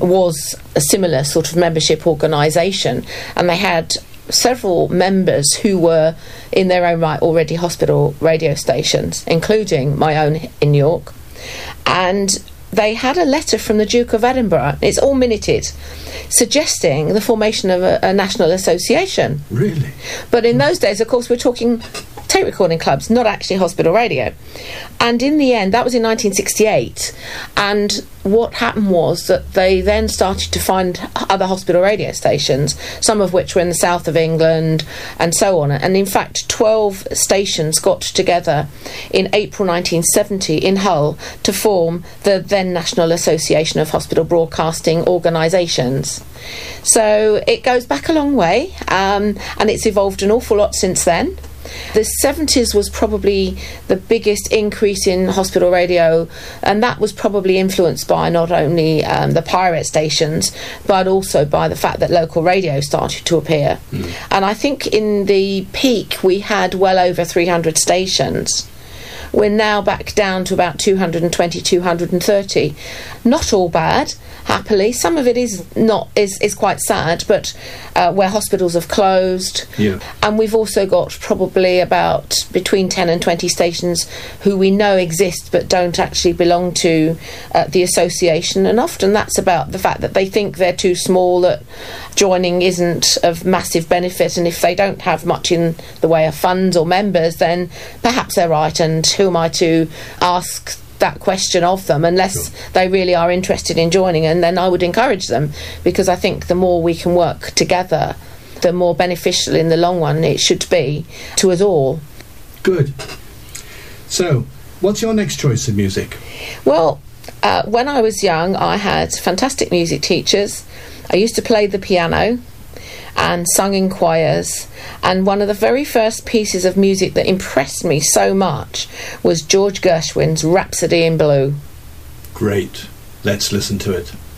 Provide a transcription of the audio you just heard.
was a similar sort of membership organisation, and they had several members who were in their own right already hospital radio stations, including my own in York. And they had a letter from the Duke of Edinburgh, it's all minuted, suggesting the formation of a national association. Really? But in those days, of course, we're talking tape recording clubs, not actually hospital radio. And in the end, that was in 1968, and what happened was that they then started to find other hospital radio stations, some of which were in the south of England and so on. And in fact, 12 stations got together in April 1970 in Hull to form the then National Association of Hospital Broadcasting Organisations. So it goes back a long way, and it's evolved an awful lot since then. The 70s was probably the biggest increase in hospital radio, and that was probably influenced by not only the pirate stations, but also by the fact that local radio started to appear. And I think in the peak we had well over 300 stations. We're now back down to about 220, 230. Not all bad, happily. Some of it is quite sad, but where hospitals have closed. Yeah. And we've also got probably about between 10 and 20 stations who we know exist but don't actually belong to the association. And often that's about the fact that they think they're too small, that joining isn't of massive benefit, and if they don't have much in the way of funds or members, then perhaps they're right, and who am I to ask that question of them unless they really are interested in joining. And then I would encourage them, because I think the more we can work together, the more beneficial in the long run it should be to us all. Good. So, what's your next choice of music? Well, when I was young, I had fantastic music teachers. I used to play the piano and sung in choirs, and one of the very first pieces of music that impressed me so much was George Gershwin's Rhapsody in Blue. Great. Let's listen to it.